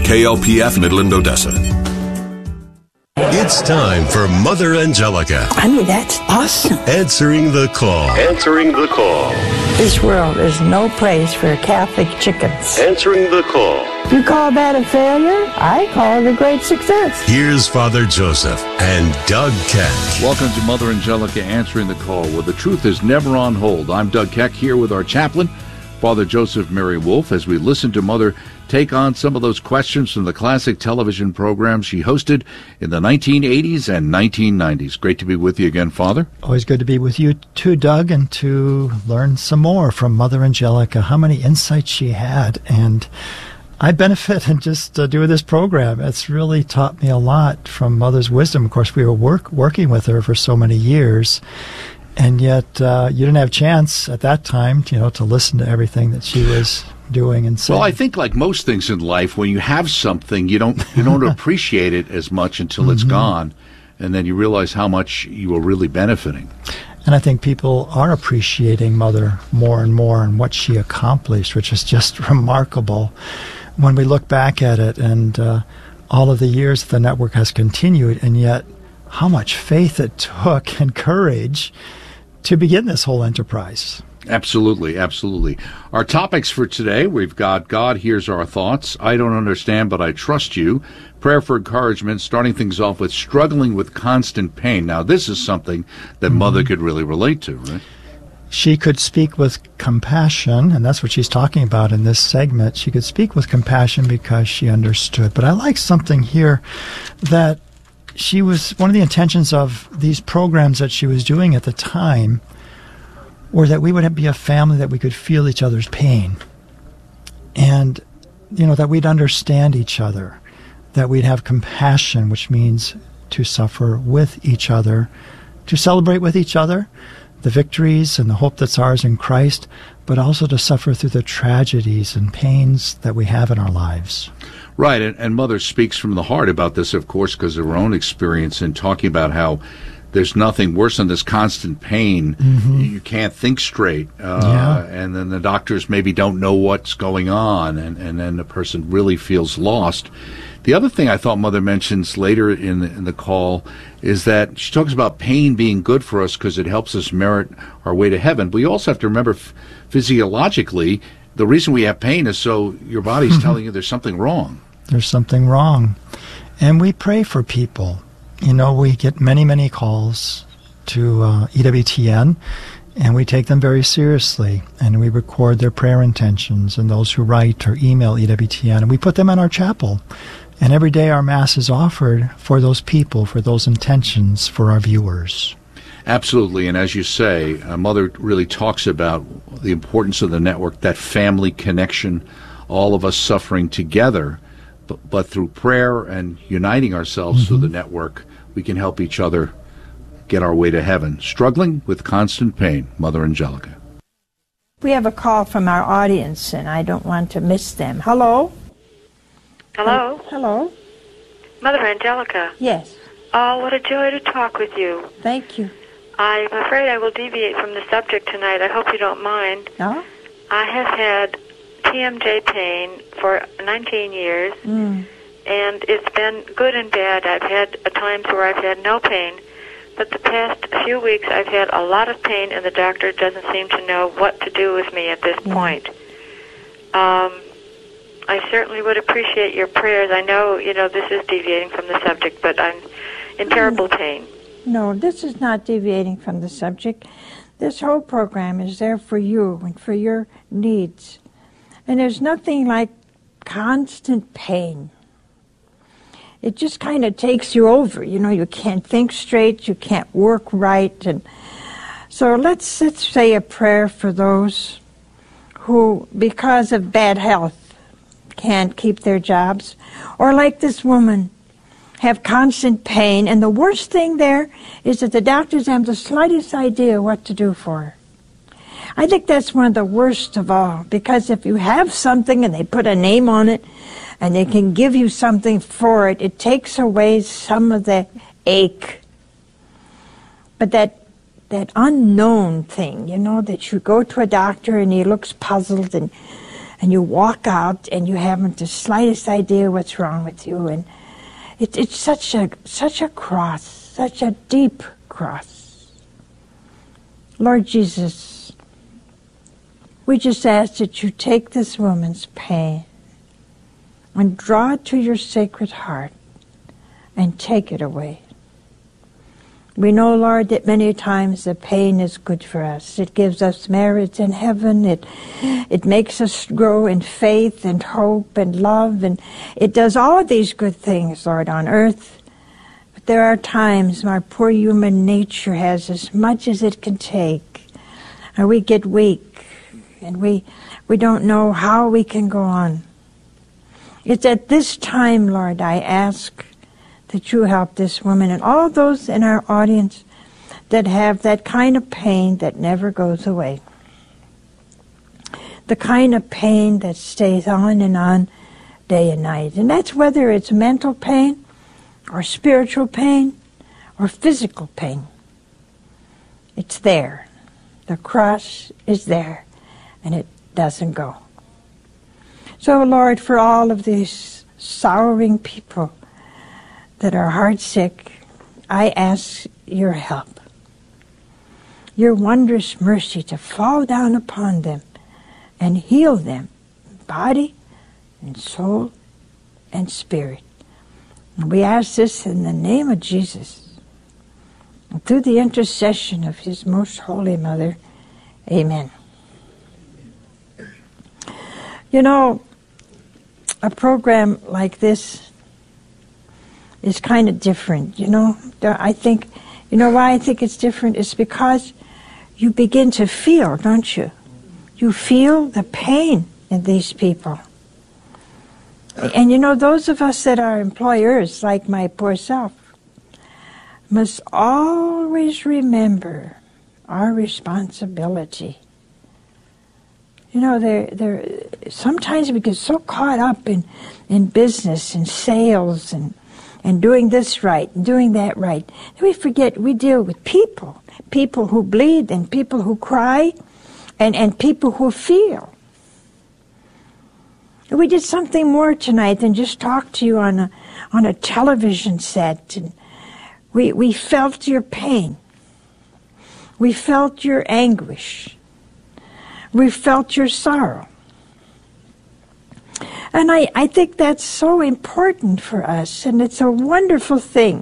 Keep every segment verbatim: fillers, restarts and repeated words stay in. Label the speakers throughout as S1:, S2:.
S1: K L P F Midland, Odessa.
S2: It's time for Mother Angelica.
S3: I mean, that's awesome.
S2: Answering the call. Answering the call.
S3: This world is no place for Catholic chickens.
S2: Answering the call.
S3: You call that a failure? I call it a great success.
S2: Here's Father Joseph and Doug Keck.
S4: Welcome to Mother Angelica Answering the Call, where the truth is never on hold. I'm Doug Keck here with our chaplain, Father Joseph Mary Wolf, as we listen to Mother take on some of those questions from the classic television programs she hosted in the nineteen eighties and nineteen nineties. Great to be with you again, Father.
S5: Always good to be with you too, Doug, and to learn some more from Mother Angelica, how many insights she had. And I benefit in just uh, doing this program. It's really taught me a lot from Mother's wisdom. Of course, we were work, working with her for so many years. And yet, uh, you didn't have a chance at that time, you know, to listen to everything that she was doing and saying.
S4: Well, I think like most things in life, when you have something, you don't you don't appreciate it as much until mm-hmm. it's gone, and then you realize how much you were really benefiting.
S5: And I think people are appreciating Mother more and more and what she accomplished, which is just remarkable when we look back at it, and uh, all of the years the network has continued, and yet how much faith it took and courage to begin this whole enterprise.
S4: Absolutely, absolutely. Our topics for today, we've got God Hears Our Thoughts, I Don't Understand But I Trust You, Prayer for Encouragement, starting things off with Struggling with Constant Pain. Now, this is something that mm-hmm. Mother could really relate to, right?
S5: She could speak with compassion, and that's what she's talking about in this segment. She could speak with compassion because she understood. But I like something here that she was, one of the intentions of these programs that she was doing at the time were that we would be a family that we could feel each other's pain. And, you know, that we'd understand each other, that we'd have compassion, which means to suffer with each other, to celebrate with each other the victories and the hope that's ours in Christ, but also to suffer through the tragedies and pains that we have in our lives.
S4: Right, and, and Mother speaks from the heart about this, of course, because of her own experience in talking about how there's nothing worse than this constant pain. Mm-hmm. You can't think straight, uh, yeah. and then the doctors maybe don't know what's going on, and, and then the person really feels lost. The other thing I thought Mother mentions later in the, in the call is that she talks about pain being good for us because it helps us merit our way to heaven. But you also have to remember f- physiologically, the reason we have pain is so your body's telling you there's something wrong.
S5: There's something wrong. And we pray for people. You know, we get many, many calls to uh, E W T N, and we take them very seriously, and we record their prayer intentions, and those who write or email E W T N, and we put them in our chapel. And every day our Mass is offered for those people, for those intentions, for our viewers.
S4: Absolutely, and as you say, uh, Mother really talks about the importance of the network, that family connection, all of us suffering together, but, but through prayer and uniting ourselves mm-hmm. through the network, we can help each other get our way to heaven. Struggling with constant pain, Mother Angelica.
S3: We have a call from our audience, and I don't want to miss them. Hello?
S6: Hello?
S3: Hello?
S6: Mother Angelica.
S3: Yes.
S6: Oh, what a joy to talk with you.
S3: Thank you.
S6: I'm afraid I will deviate from the subject tonight. I hope you don't mind.
S3: No?
S6: I have had T M J pain for nineteen years,
S3: mm.
S6: and it's been good and bad. I've had times where I've had no pain, but the past few weeks I've had a lot of pain, and the doctor doesn't seem to know what to do with me at this
S3: yeah.
S6: point. Um, I certainly would appreciate your prayers. I know, you know, this is deviating from the subject, but I'm in terrible pain.
S3: No, this is not deviating from the subject. This whole program is there for you and for your needs. And there's nothing like constant pain. It just kind of takes you over. You know, you can't think straight, you can't work right. And so let's, let's say a prayer for those who, because of bad health, can't keep their jobs. Or like this woman, have constant pain, and the worst thing there is that the doctors have the slightest idea what to do for her. I think that's one of the worst of all, because if you have something and they put a name on it and they can give you something for it, it takes away some of the ache. But that that unknown thing, you know, that you go to a doctor and he looks puzzled and and you walk out and you haven't the slightest idea what's wrong with you. And it, it's such a such a cross, such a deep cross. Lord Jesus, we just ask that you take this woman's pain and draw it to your sacred heart and take it away. We know, Lord, that many times the pain is good for us. It gives us merits in heaven. It it makes us grow in faith and hope and love. And it does all of these good things, Lord, on earth. But there are times our poor human nature has as much as it can take. And we get weak. And we, we don't know how we can go on. It's at this time, Lord, I ask that you help this woman and all those in our audience that have that kind of pain that never goes away. The kind of pain that stays on and on day and night. And that's whether it's mental pain or spiritual pain or physical pain. It's there. The cross is there and it doesn't go. So, Lord, for all of these sorrowing people that are heartsick, I ask your help, your wondrous mercy to fall down upon them and heal them, body and soul and spirit. And we ask this in the name of Jesus, and through the intercession of his most holy mother. Amen. You know, a program like this is kind of different, you know. I think, you know why I think it's different? It's because you begin to feel, don't you? You feel the pain in these people. And you know, those of us that are employers, like my poor self, must always remember our responsibility. You know, they're, they're, sometimes we get so caught up in, in business and sales and and doing this right, and doing that right. And we forget we deal with people, people who bleed and people who cry and, and people who feel. And we did something more tonight than just talk to you on a on a television set. And we we felt your pain. We felt your anguish. We felt your sorrow. And I, I think that's so important for us, and it's a wonderful thing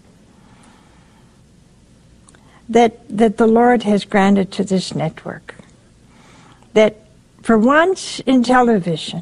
S3: that that the Lord has granted to this network. That for once in television,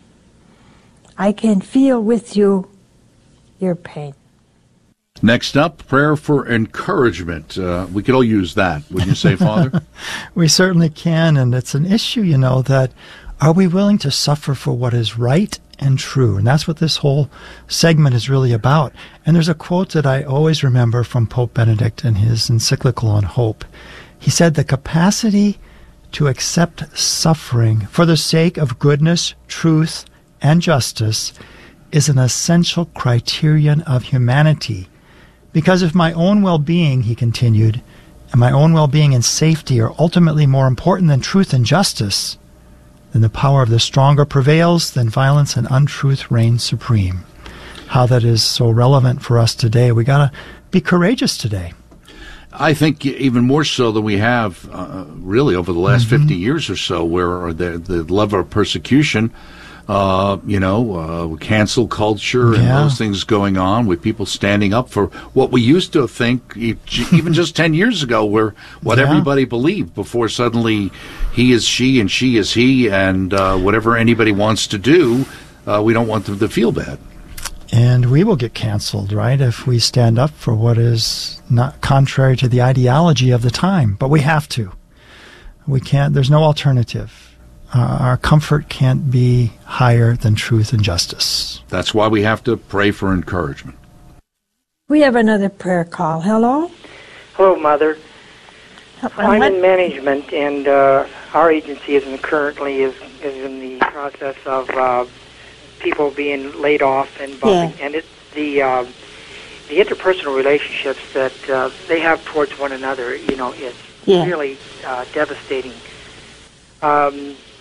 S3: I can feel with you your pain.
S4: Next up, prayer for encouragement. Uh, we could all use that, wouldn't you say, Father?
S5: We certainly can, and it's an issue, you know, that are we willing to suffer for what is right and true? And that's what this whole segment is really about. And there's a quote that I always remember from Pope Benedict in his encyclical on hope. He said, the capacity to accept suffering for the sake of goodness, truth, and justice is an essential criterion of humanity. Because if my own well-being, he continued, and my own well-being and safety are ultimately more important than truth and justice, then the power of the stronger prevails, then violence and untruth reign supreme. How that is so relevant for us today. We got to be courageous today.
S4: I think even more so than we have uh, really over the last mm-hmm. fifty years or so, where the, the level of persecution, uh, you know, uh, cancel culture and
S5: yeah.
S4: those things going on with people standing up for what we used to think, even just ten years ago, were what yeah. everybody believed before suddenly he is she and she is he, and uh, whatever anybody wants to do, uh, we don't want them to feel bad.
S5: And we will get canceled, right, if we stand up for what is not contrary to the ideology of the time. But we have to. We can't, there's no alternative. Uh, our comfort can't be higher than truth and justice.
S4: That's why we have to pray for encouragement.
S3: We have another prayer call. Hello?
S7: Hello, Mother. I'm
S3: what?
S7: in management, and uh, our agency is in, currently is, is in the process of uh, people being laid off, and bumping,
S3: yeah.
S7: and it's the uh, the interpersonal relationships that uh, they have towards one another. You know, is
S3: yeah.
S7: really uh, devastating. Um,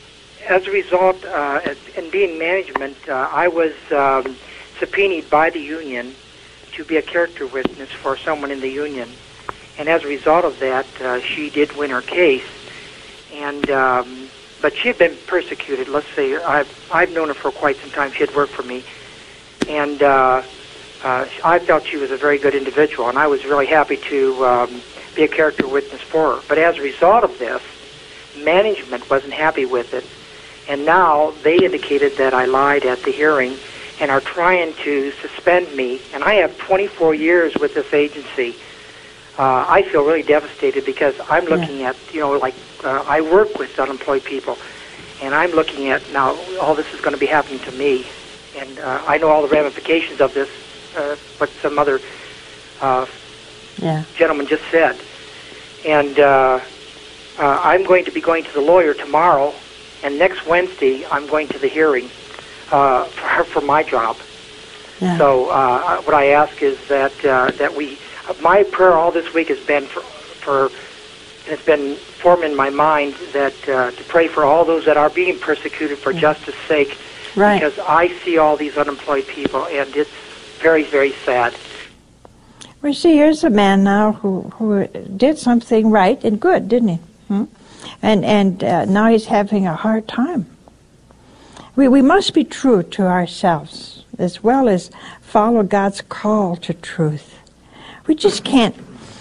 S7: as a result, uh, in being management, uh, I was um, subpoenaed by the union to be a character witness for someone in the union. And as a result of that, uh, she did win her case. And um, but she had been persecuted. Let's say I've I've known her for quite some time. She had worked for me, and uh, uh, I felt she was a very good individual, and I was really happy to um, be a character witness for her. But as a result of this, management wasn't happy with it, and now they indicated that I lied at the hearing and are trying to suspend me. And I have twenty-four years with this agency. Uh, I feel really devastated because I'm looking yeah. at, you know, like uh, I work with unemployed people, and I'm looking at now all this is going to be happening to me, and uh, I know all the ramifications of this, uh, what some other uh, yeah. gentleman just said. And uh, uh, I'm going to be going to the lawyer tomorrow, and next Wednesday I'm going to the hearing uh, for, her, for my job. Yeah. So uh, what I ask is that uh, that we. My prayer all this week has been for, for has been formed in my mind that uh, to pray for all those that are being persecuted for yeah. justice' sake, right. because I see all these unemployed people, and it's very, very sad.
S3: Well, see, here's a man now who who did something right and good, didn't he? Hmm? And and uh, now he's having a hard time. We we must be true to ourselves as well as follow God's call to truth. We just can't,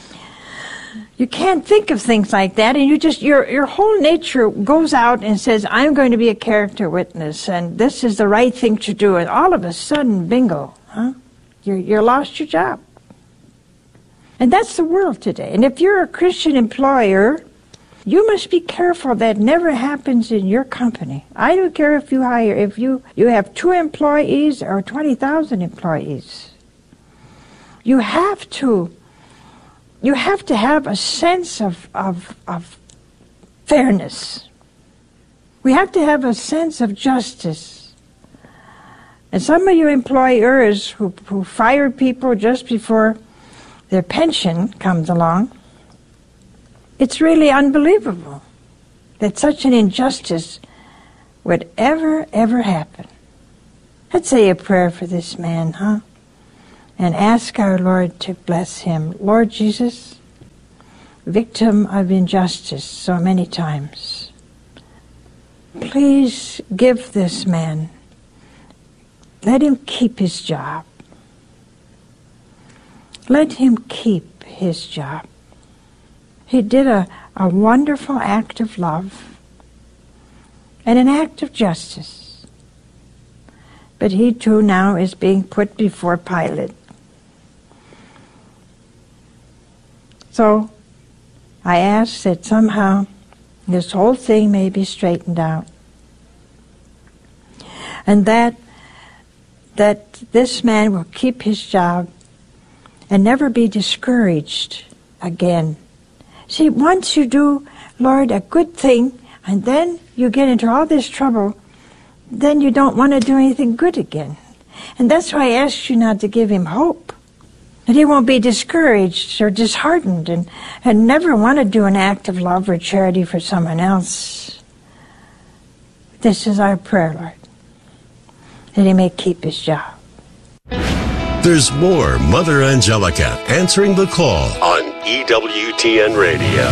S3: you can't think of things like that, and you just, your your whole nature goes out and says, I'm going to be a character witness, and this is the right thing to do, and all of a sudden, bingo, huh? You're, you're lost your job. And that's the world today. And if you're a Christian employer, you must be careful that never happens in your company. I don't care if you hire, if you, you have two employees or twenty thousand employees. You have to, you have to have a sense of, of, of fairness. We have to have a sense of justice. And some of you employers who, who fire people just before their pension comes along, it's really unbelievable that such an injustice would ever, ever happen. Let's say a prayer for this man, huh? And ask our Lord to bless him. Lord Jesus, victim of injustice so many times, please give this man, let him keep his job. Let him keep his job. He did a, a wonderful act of love and an act of justice. But he too now is being put before Pilate. So I ask that somehow this whole thing may be straightened out, and that that this man will keep his job and never be discouraged again. See, once you do, Lord, a good thing, and then you get into all this trouble, then you don't want to do anything good again. And that's why I asked you not to give him hope. That he won't be discouraged or disheartened and, and never want to do an act of love or charity for someone else. This is our prayer, Lord, that he may keep his job.
S2: There's more Mother Angelica answering the call on E W T N Radio.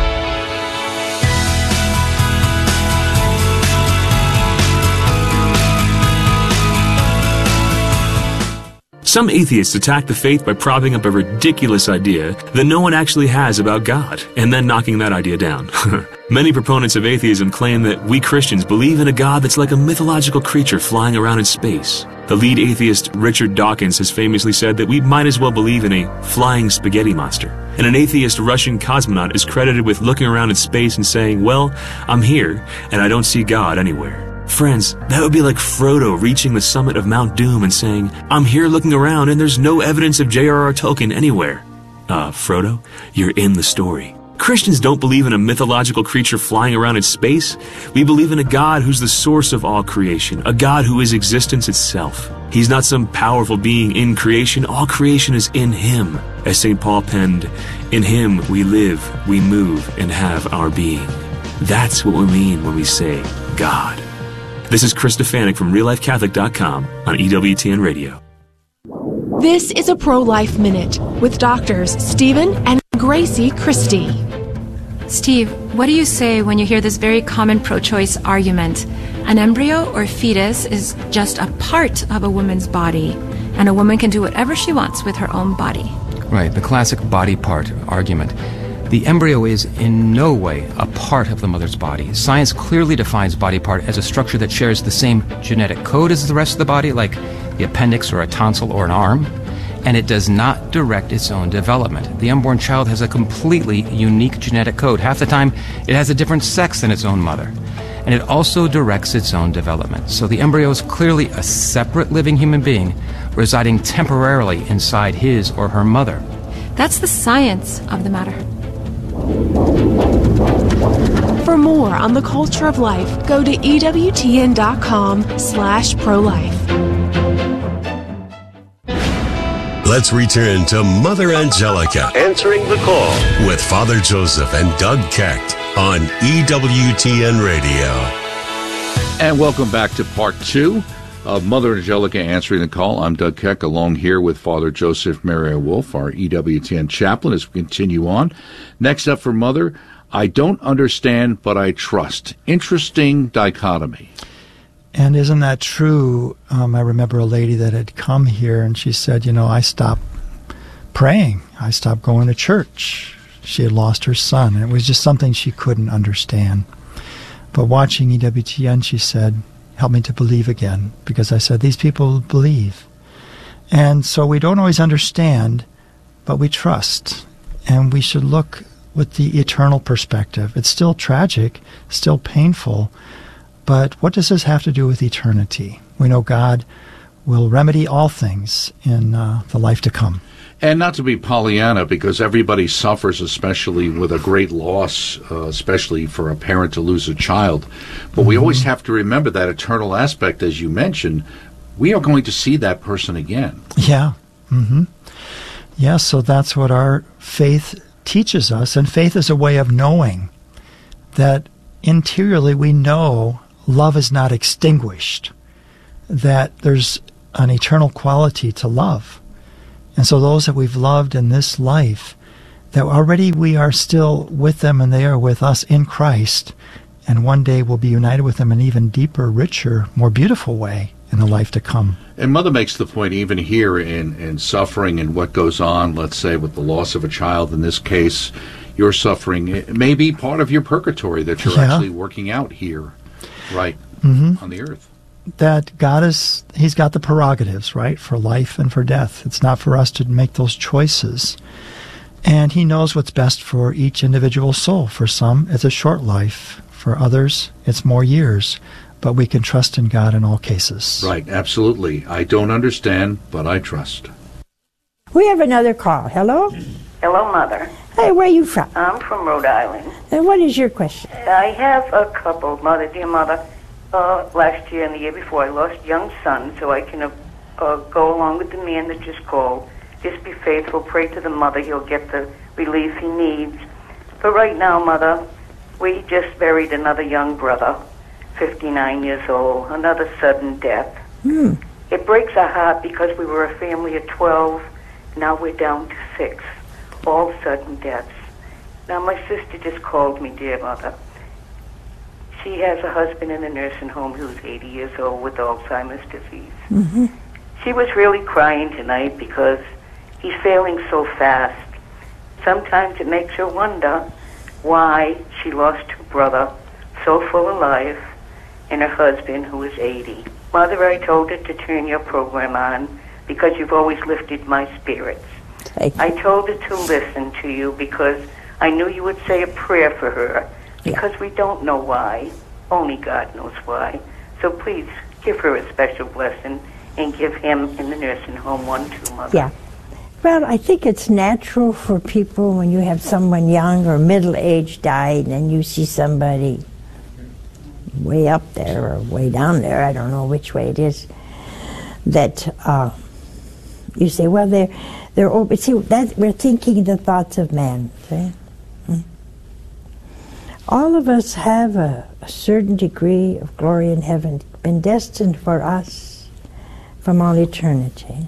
S8: Some atheists attack the faith by propping up a ridiculous idea that no one actually has about God, and then knocking that idea down. Many proponents of atheism claim that we Christians believe in a God that's like a mythological creature flying around in space. The lead atheist, Richard Dawkins, has famously said that we might as well believe in a flying spaghetti monster. And an atheist Russian cosmonaut is credited with looking around in space and saying, well, I'm here, and I don't see God anywhere. Friends, that would be like Frodo reaching the summit of Mount Doom and saying, I'm here looking around and there's no evidence of J R R Tolkien anywhere. Uh, Frodo, you're in the story. Christians don't believe in a mythological creature flying around in space. We believe in a God who's the source of all creation, a God who is existence itself. He's not some powerful being in creation. All creation is in Him. As Saint Paul penned, in Him we live, we move, and have our being. That's what we mean when we say God. This is Chris Stefanik from real life catholic dot com on E W T N Radio.
S9: This is a Pro-Life Minute with doctors Stephen and Gracie Christie.
S10: Steve, what do you say when you hear this very common pro-choice argument? An embryo or fetus is just a part of a woman's body, and a woman can do whatever she wants with her own body.
S11: Right, the classic body part argument. The embryo is in no way a part of the mother's body. Science clearly defines body part as a structure that shares the same genetic code as the rest of the body, like the appendix or a tonsil or an arm, and it does not direct its own development. The unborn child has a completely unique genetic code. Half the time, it has a different sex than its own mother, and it also directs its own development. So the embryo is clearly a separate living human being residing temporarily inside his or her mother.
S10: That's the science of the matter.
S9: For more on the culture of life, go to E W T N dot com slash pro-life.
S2: Let's return to Mother Angelica answering the call with Father Joseph and Doug Keck on E W T N Radio.
S4: And welcome back to part two of Mother Angelica answering the call. I'm Doug Keck, along here with Father Joseph Maria Wolf, our E W T N chaplain, as we continue on. Next up for Mother, I don't understand, but I trust. Interesting dichotomy.
S5: And isn't that true? Um, I remember a lady that had come here, and she said, you know, I stopped praying. I stopped going to church. She had lost her son, and it was just something she couldn't understand. But watching E W T N, she said, help me to believe again, because I said, these people believe. And so we don't always understand, but we trust. And we should look with the eternal perspective. It's still tragic, still painful, but what does this have to do with eternity? We know God will remedy all things in uh, the life to come.
S4: And not to be Pollyanna, because everybody suffers, especially with a great loss, uh, especially for a parent to lose a child. But mm-hmm. we always have to remember that eternal aspect, as you mentioned. We are going to see that person again.
S5: Yeah. Mm-hmm. Yeah, so that's what our faith teaches us. And faith is a way of knowing that interiorly we know love is not extinguished, that there's an eternal quality to love. And so those that we've loved in this life, that already we are still with them and they are with us in Christ, and one day we'll be united with them in an even deeper, richer, more beautiful way in the life to come.
S4: And Mother makes the point, even here in, in suffering and what goes on, let's say with the loss of a child in this case, your suffering, it may be part of your purgatory that you're yeah. actually working out here, right, mm-hmm. on the earth.
S5: That God is, he's got the prerogatives, right, for life and for death. It's not for us to make those choices. And he knows what's best for each individual soul. For some, it's a short life. For others, it's more years. But we can trust in God in all cases.
S4: Right, absolutely. I don't understand, but I trust.
S3: We have another call. Hello?
S12: Hello, Mother.
S3: Hey, where are you from?
S12: I'm from Rhode Island.
S3: And what is your question?
S12: I have a couple, Mother, dear Mother. Uh, last year and the year before, I lost a young son, so I can uh, uh, go along with the man that just called. Just be faithful, pray to the Mother, he'll get the relief he needs. But right now, Mother, we just buried another young brother, fifty-nine years old, another sudden death.
S3: Hmm.
S12: It breaks our heart because we were a family of twelve, now we're down to six, all sudden deaths. Now, my sister just called me, dear Mother. She has a husband in a nursing home who's eighty years old with Alzheimer's disease.
S3: Mm-hmm.
S12: She was really crying tonight because he's failing so fast. Sometimes it makes her wonder why she lost her brother, so full of life, and her husband who is eighty. Mother, I told her to turn your program on because you've always lifted my spirits. I told her to listen to you because I knew you would say a prayer for her. Because we don't know why. Only God knows why. So please give her a special blessing and give him in the nursing home one too, Mother.
S3: Yeah. Well, I think it's natural for people when you have someone young or middle-aged died and you see somebody way up there or way down there, I don't know which way it is, that uh, you say, well, they're, they're open. See, that, we're thinking the thoughts of man, see? All of us have a, a certain degree of glory in heaven, been destined for us from all eternity.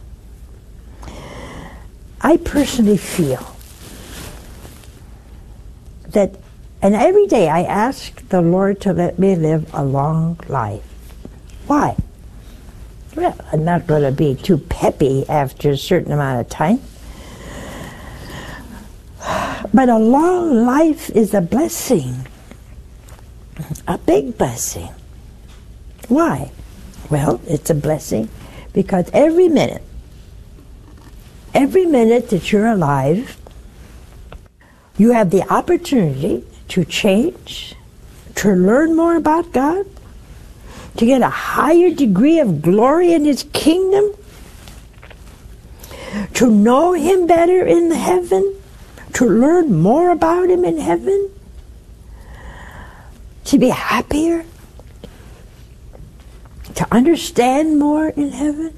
S3: I personally feel that, and every day I ask the Lord to let me live a long life. Why? Well, I'm not going to be too peppy after a certain amount of time. But a long life is a blessing, a big blessing. Why? Well, it's a blessing because every minute, every minute that you're alive, you have the opportunity to change, to learn more about God, to get a higher degree of glory in His kingdom, to know Him better in heaven, to learn more about Him in heaven, to be happier, to understand more in heaven.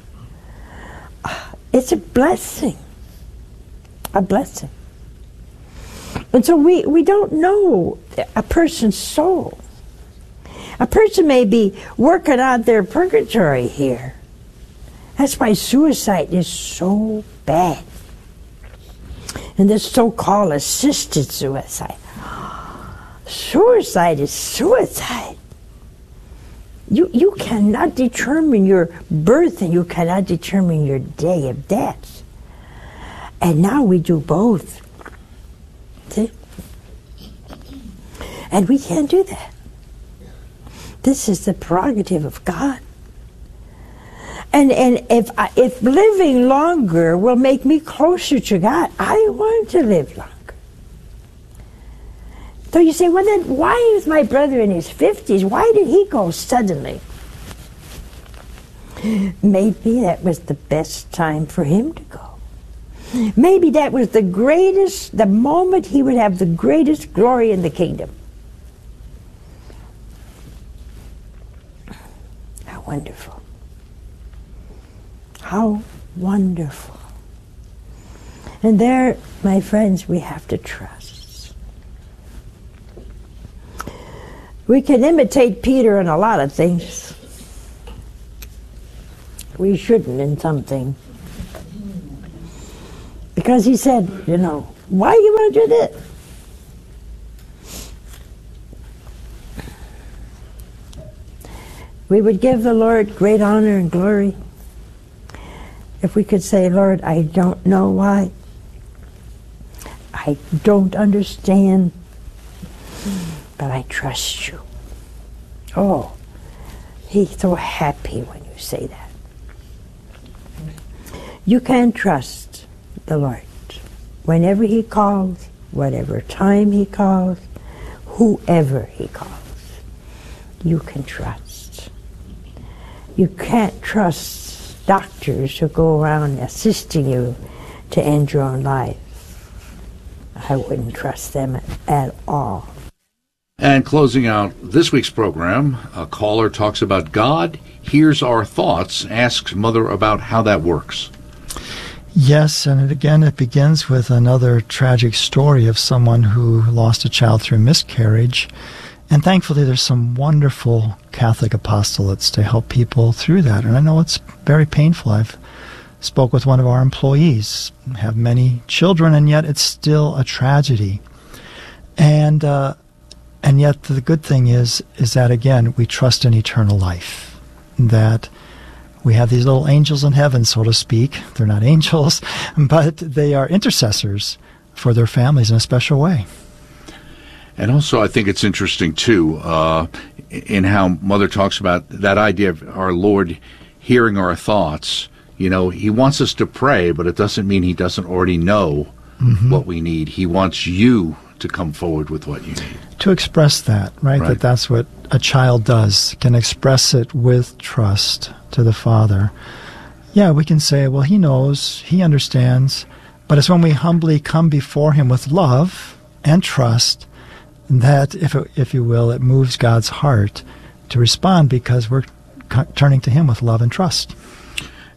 S3: It's a blessing, a blessing. And so we, we don't know a person's soul. A person may be working out their purgatory here. That's why suicide is so bad. And this so-called assisted suicide. Suicide is suicide. You, you cannot determine your birth and you cannot determine your day of death. And now we do both. See? And we can't do that. This is the prerogative of God. And and if I, if living longer will make me closer to God, I want to live longer. So you say, well then, why is my brother in his fifties? Why did he go suddenly? Maybe that was the best time for him to go. Maybe that was the greatest, the moment he would have the greatest glory in the kingdom. How wonderful. How wonderful. And there, my friends, we have to trust. We can imitate Peter in a lot of things. We shouldn't in something. Because he said, you know, why do you want to do this? We would give the Lord great honor and glory if we could say, Lord, I don't know why. I don't understand, but I trust you. Oh, he's so happy when you say that. You can trust the Lord. Whenever He calls, whatever time He calls, whoever He calls, you can trust. You can't trust doctors who go around assisting you to end your own life. I wouldn't trust them at all.
S4: And closing out this week's program, a caller talks about God hears our thoughts, asks Mother about how that works.
S5: Yes, and again, it begins with another tragic story of someone who lost a child through miscarriage. And thankfully, there's some wonderful Catholic apostolates to help people through that. And I know it's very painful. I've spoke with one of our employees, have many children, and yet it's still a tragedy. And uh, and yet the good thing is, is that, again, we trust in eternal life. That we have these little angels in heaven, so to speak. They're not angels, but they are intercessors for their families in a special way.
S4: And also, I think it's interesting, too, uh, in how Mother talks about that idea of our Lord hearing our thoughts. You know, He wants us to pray, but it doesn't mean He doesn't already know mm-hmm. what we need. He wants you to come forward with what you need.
S5: To express that, right? right? That that's what a child does, can express it with trust to the Father. Yeah, we can say, well, He knows, He understands, but it's when we humbly come before Him with love and trust that, if it, if you will, it moves God's heart to respond because we're c- turning to Him with love and trust.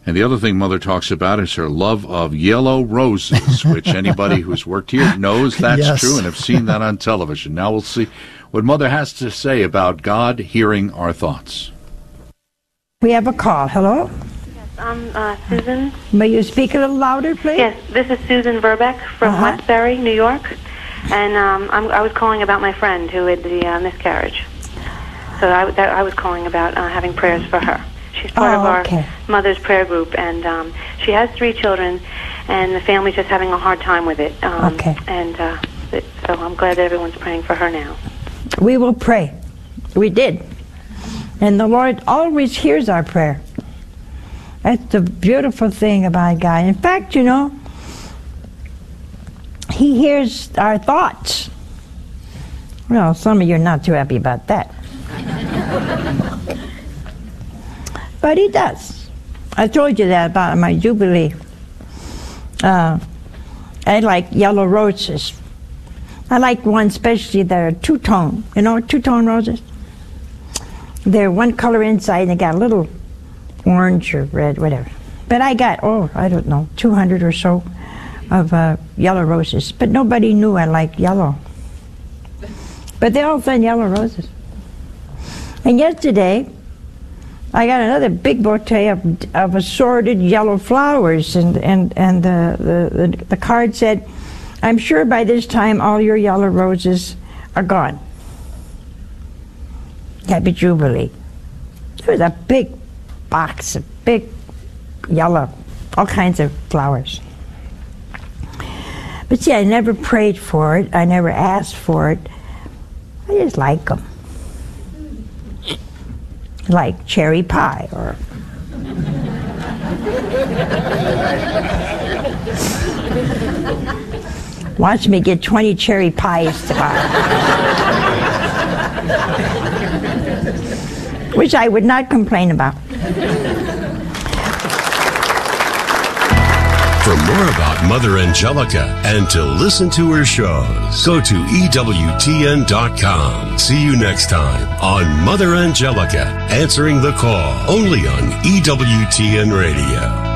S4: And the other thing Mother talks about is her love of yellow roses, which anybody who's worked here knows that's
S5: Yes.
S4: true and have seen that on television. Now we'll see what Mother has to say about God hearing our thoughts.
S3: We have a call. Hello?
S13: I'm uh, Susan.
S3: May you speak a little louder, please?
S13: Yes, this is Susan Verbeck from
S3: Uh-huh.
S13: Westbury, New York. And um, I'm, I was calling about my friend who had the uh, miscarriage. So I, that, I was calling about uh, having prayers for her. She's part
S3: Oh,
S13: of our
S3: okay.
S13: mother's prayer group, and um, she has three children, and the family's just having a hard time with it. Um,
S3: Okay.
S13: And uh, it, so I'm glad that everyone's praying for her now.
S3: We will pray. We did. And the Lord always hears our prayer. That's the beautiful thing about God. In fact, you know, He hears our thoughts. Well, some of you are not too happy about that. But He does. I told you that about my Jubilee. Uh, I like yellow roses. I like one especially that are two-tone. You know two-tone roses? They're one color inside and they got a little orange or red, whatever. But I got, oh, I don't know, two hundred or so of uh, yellow roses. But nobody knew I liked yellow. But they all sent yellow roses. And yesterday, I got another big bouquet of, of assorted yellow flowers, and, and, and the, the, the, the card said, I'm sure by this time all your yellow roses are gone. Happy Jubilee. There was a big box of big yellow, all kinds of flowers. But see, I never prayed for it. I never asked for it. I just like them. Like cherry pie or watch me get twenty cherry pies tomorrow. Which I would not complain about.
S2: For more about Mother Angelica and to listen to her shows, go to E W T N dot com. See you next time on Mother Angelica, answering the call, only on E W T N Radio.